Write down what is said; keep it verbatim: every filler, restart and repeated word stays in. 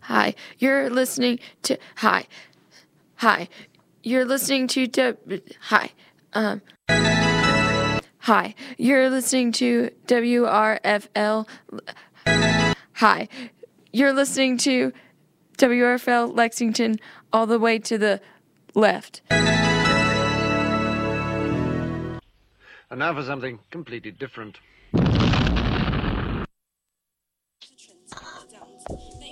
Hi, you're listening to Hi. Hi. You're listening to W Hi. Um Hi. You're listening to W R F L. Hi. You're listening to W R F L Lexington all the way to the left. And now for something completely different.